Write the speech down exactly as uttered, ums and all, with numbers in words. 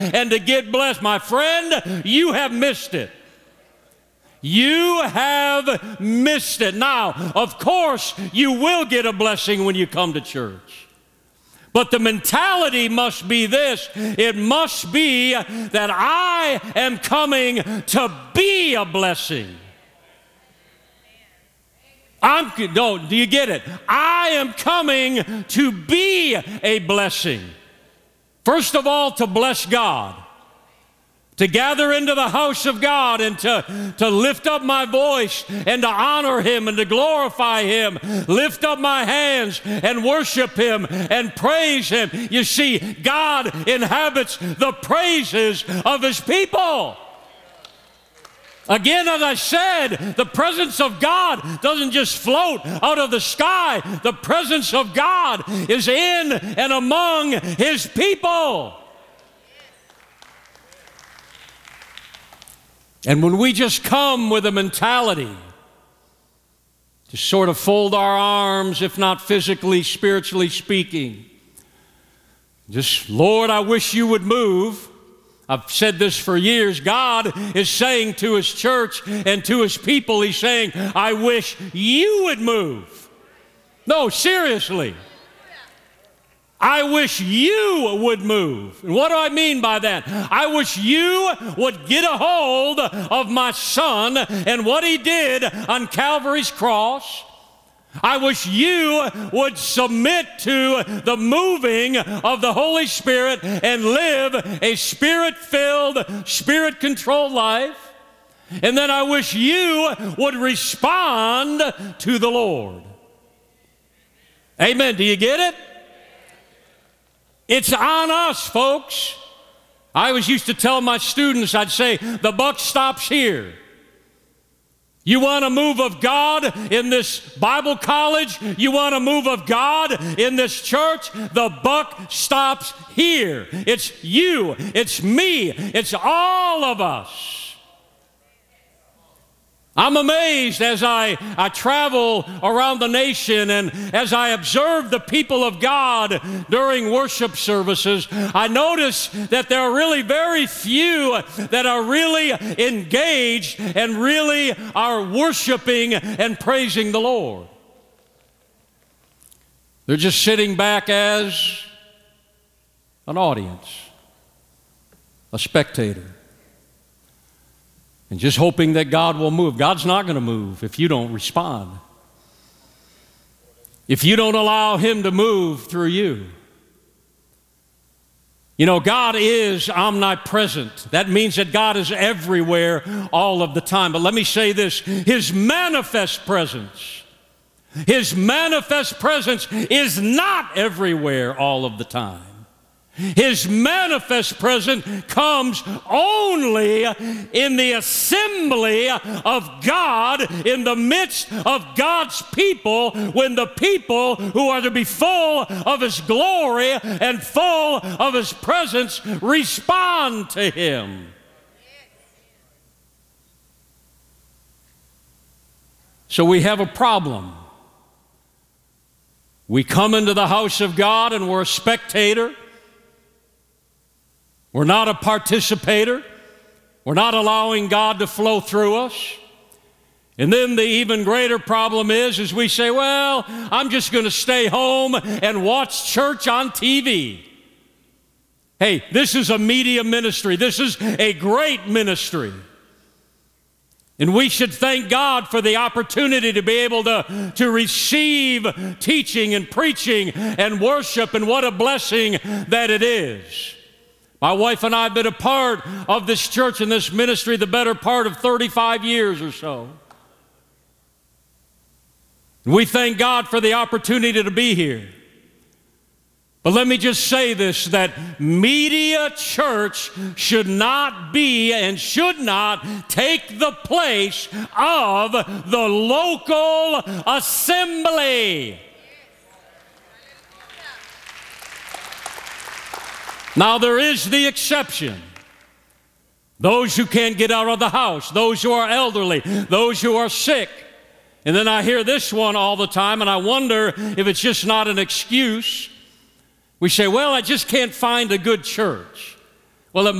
and to get blessed. My friend, you have missed it. You have missed it. Now, of course, you will get a blessing when you come to church. But the mentality must be this. It must be that I am coming to be a blessing. I'm, no, do you get it? I am coming to be a blessing. First of all, to bless God. To gather into the house of God and to, to lift up my voice and to honor Him and to glorify Him. Lift up my hands and worship Him and praise Him. You see, God inhabits the praises of His people. Again, as I said, the presence of God doesn't just float out of the sky. The presence of God is in and among His people. And when we just come with a mentality to sort of fold our arms, if not physically, spiritually speaking, just, Lord, I wish you would move. I've said this for years. God is saying to His church and to His people, He's saying, I wish you would move. No, seriously. I wish you would move. And what do I mean by that? I wish you would get a hold of my Son and what He did on Calvary's cross. I wish you would submit to the moving of the Holy Spirit and live a Spirit-filled, Spirit-controlled life. And then I wish you would respond to the Lord. Amen. Do you get it? It's on us, folks. I always used to tell my students, I'd say, the buck stops here. You want a move of God in this Bible college? You want a move of God in this church? The buck stops here. It's you. It's me. It's all of us. I'm amazed as I, I travel around the nation and as I observe the people of God during worship services, I notice that there are really very few that are really engaged and really are worshiping and praising the Lord. They're just sitting back as an audience, a spectator. And just hoping that God will move. God's not going to move if you don't respond. If you don't allow Him to move through you. You know, God is omnipresent. That means that God is everywhere all of the time. But let me say this, His manifest presence, His manifest presence is not everywhere all of the time. His manifest presence comes only in the assembly of God, in the midst of God's people, when the people who are to be full of His glory and full of His presence respond to Him. So we have a problem. We come into the house of God and we're a spectator. We're not a participator. We're not allowing God to flow through us. And then the even greater problem is, is we say, well, I'm just going to stay home and watch church on T V. Hey, this is a media ministry. This is a great ministry. And we should thank God for the opportunity to be able to, to receive teaching and preaching and worship, and what a blessing that it is. My wife and I have been a part of this church and this ministry the better part of thirty-five years or so. We thank God for the opportunity to be here. But let me just say this, that media church should not be and should not take the place of the local assembly. Now, there is the exception. Those who can't get out of the house, those who are elderly, those who are sick. And then I hear this one all the time, and I wonder if it's just not an excuse. We say, well, I just can't find a good church. Well, it